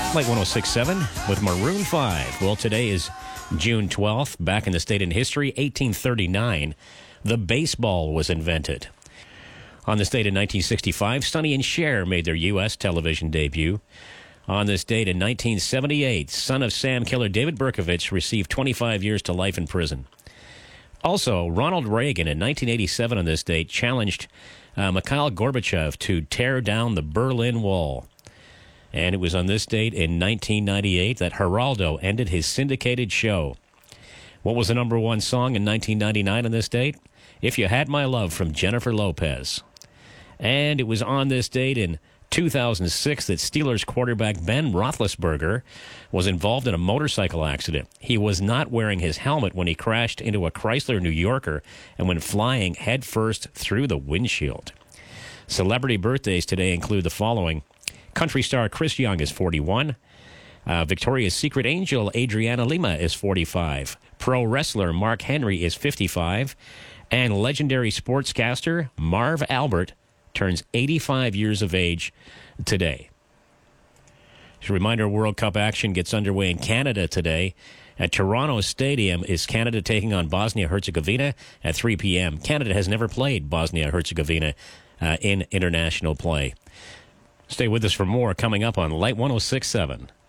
Light 106.7 with Maroon 5. Well, today is June 12th. Back in the state in history, 1839, the baseball was invented. On this date in 1965, Sonny and Cher made their U.S. television debut. On this date in 1978, son of Sam killer David Berkovich received 25 years to life in prison. Also, Ronald Reagan in 1987 on this date challenged Mikhail Gorbachev to tear down the Berlin Wall. And it was on this date in 1998 that Geraldo ended his syndicated show. What was the number one song in 1999 on this date? If You Had My Love from Jennifer Lopez. And it was on this date in 2006 that Steelers quarterback Ben Roethlisberger was involved in a motorcycle accident. He was not wearing his helmet when he crashed into a Chrysler New Yorker and went flying headfirst through the windshield. Celebrity birthdays today include the following. Country star Chris Young is 41. Victoria's Secret angel Adriana Lima is 45. Pro wrestler Mark Henry is 55. And legendary sportscaster Marv Albert turns 85 years of age today. As a reminder, World Cup action gets underway in Canada today. At Toronto Stadium is Canada taking on Bosnia-Herzegovina at 3 p.m. Canada has never played Bosnia-Herzegovina in international play. Stay with us for more coming up on Light 106.7.